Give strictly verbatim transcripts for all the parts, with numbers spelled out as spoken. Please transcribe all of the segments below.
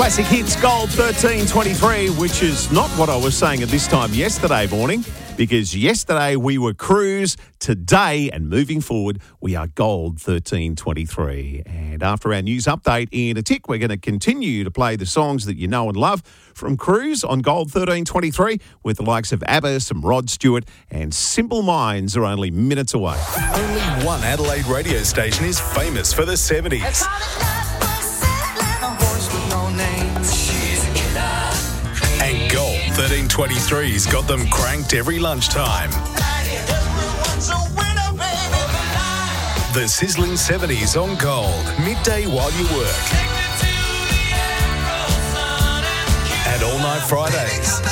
Classic Hits Gold thirteen twenty-three, which is not what I was saying at this time yesterday morning, because yesterday we were Cruise, today and moving forward we are Gold thirteen twenty-three. And after our news update in a tick, we're going to continue to play the songs that you know and love from Cruise on Gold thirteen twenty-three with the likes of ABBA, some Rod Stewart, and Simple Minds are only minutes away. Only one Adelaide radio station is famous for the seventies. And Gold thirteen twenty-three's got them cranked every lunchtime. The sizzling seventies on Gold, midday while you work. And all night Fridays.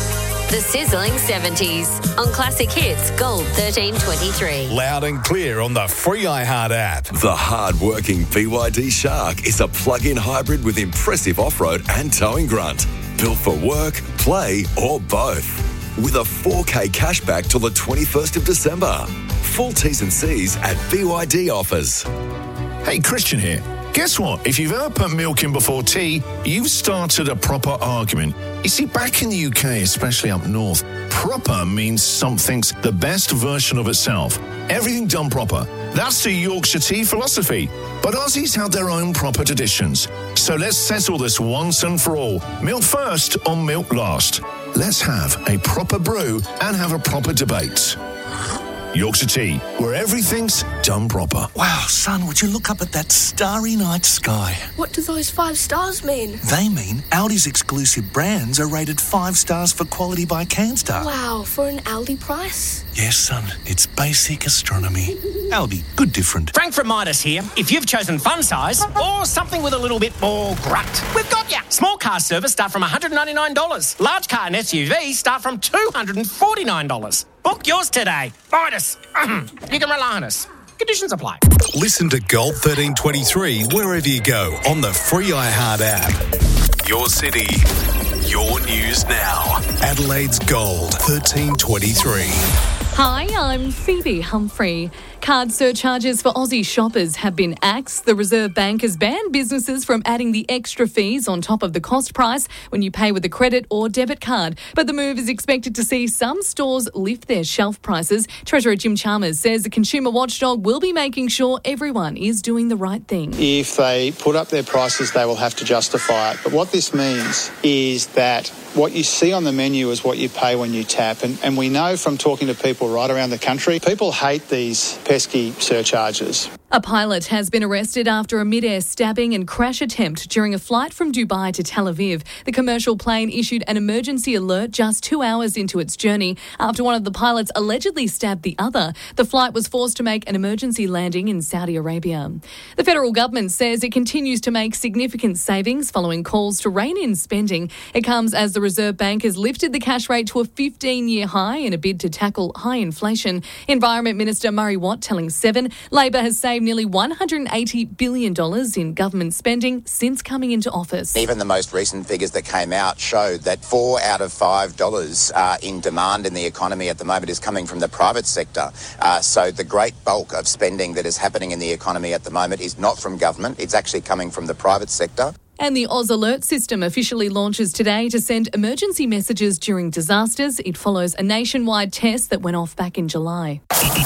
The sizzling seventies on Classic Hits Gold thirteen twenty-three. Loud and clear on the free iHeart app. The hard-working B Y D Shark is a plug-in hybrid with impressive off-road and towing grunt. Built for work, play or both. With a four K cashback till the twenty-first of December. Full T's and C's at B Y D offers. Hey, Christian here. Guess what? If you've ever put milk in before tea, you've started a proper argument. You see, back in the U K, especially up north, proper means something's the best version of itself. Everything done proper. That's the Yorkshire tea philosophy. But Aussies have their own proper traditions. So let's settle this once and for all. Milk first or milk last. Let's have a proper brew and have a proper debate. Yorkshire tea, where everything's done proper. Wow, son, would you look up at that starry night sky? What do those five stars mean? They mean Aldi's exclusive brands are rated five stars for quality by CanStar. Wow, for an Aldi price? Yes, son, it's basic astronomy. Aldi, good different. Frank from Midas here. If you've chosen fun size or something with a little bit more grunt, we've got you. Small car service start from one hundred ninety-nine dollars. Large car and S U V start from two hundred forty-nine dollars. Book yours today. Midas. You can rely on us. Conditions apply. Listen to Gold thirteen twenty-three wherever you go on the free iHeart app. Your city, your news now. Adelaide's Gold thirteen twenty-three. Hi, I'm Phoebe Humphrey. Card surcharges for Aussie shoppers have been axed. The Reserve Bank has banned businesses from adding the extra fees on top of the cost price when you pay with a credit or debit card. But the move is expected to see some stores lift their shelf prices. Treasurer Jim Chalmers says the consumer watchdog will be making sure everyone is doing the right thing. If they put up their prices, they will have to justify it. But what this means is that what you see on the menu is what you pay when you tap. And, and we know from talking to people right around the country, people hate these pesky surcharges. A pilot has been arrested after a mid-air stabbing and crash attempt during a flight from Dubai to Tel Aviv. The commercial plane issued an emergency alert just two hours into its journey after one of the pilots allegedly stabbed the other. The flight was forced to make an emergency landing in Saudi Arabia. The federal government says it continues to make significant savings following calls to rein in spending. It comes as the Reserve Bank has lifted the cash rate to a fifteen-year high in a bid to tackle high inflation. Environment Minister Murray Watt telling Seven Labor has saved nearly one hundred eighty billion dollars in government spending since coming into office. Even the most recent figures that came out showed that four out of five dollars uh, in demand in the economy at the moment is coming from the private sector. Uh, so the great bulk of spending that is happening in the economy at the moment is not from government. It's actually coming from the private sector. And the Oz Alert system officially launches today to send emergency messages during disasters. It follows a nationwide test that went off back in July.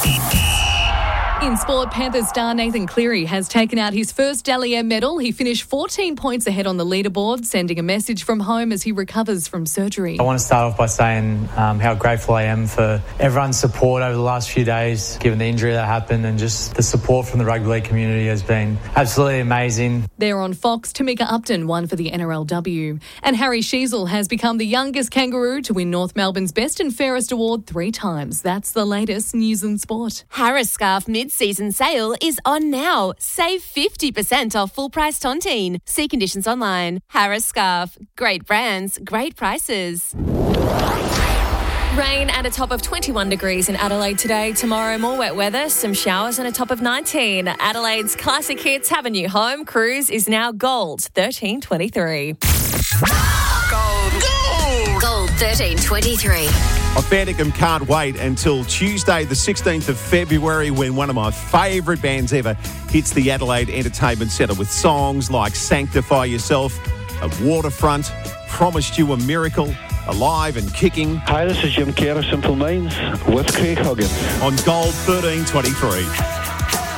In sport, Panthers star Nathan Cleary has taken out his first Dally M medal. He finished fourteen points ahead on the leaderboard, sending a message from home as he recovers from surgery. I want to start off by saying um, how grateful I am for everyone's support over the last few days, given the injury that happened, and just the support from the rugby league community has been absolutely amazing. There on Fox, Tamika Upton won for the N R L W. And Harry Sheezel has become the youngest kangaroo to win North Melbourne's Best and Fairest award three times. That's the latest news and sport. Harris Scarf mid-season sale is on now. Save fifty percent off full-price tontine. See conditions online. Harris Scarf. Great brands, great prices. Rain and a top of twenty-one degrees in Adelaide today. Tomorrow, more wet weather, some showers and a top of nineteen. Adelaide's Classic Hits have a new home. Cruise is now Gold thirteen twenty-three. Gold. Gold. Gold thirteen twenty-three. I fair dinkum can't wait until Tuesday the sixteenth of February when one of my favourite bands ever hits the Adelaide Entertainment Centre with songs like Sanctify Yourself, a waterfront, promised you a miracle, alive and kicking. Hi, this is Jim Kerr of Simple Minds with Craig Huggins. On Gold thirteen twenty-three.